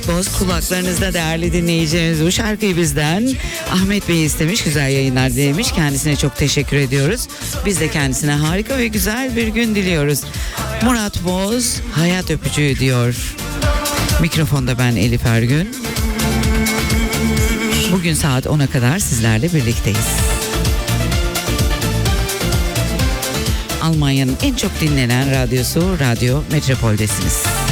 Murat Boz kulaklarınızda değerli dinleyicilerimiz. Bu şarkıyı bizden Ahmet Bey istemiş, güzel yayınlar demiş. Kendisine çok teşekkür ediyoruz. Biz de kendisine harika ve güzel bir gün diliyoruz. Murat Boz hayat öpücüğü diyor. Mikrofonda ben Elif Ergün. Bugün saat 10'a kadar sizlerle birlikteyiz. Almanya'nın en çok dinlenen radyosu Radyo Metropol'desiniz.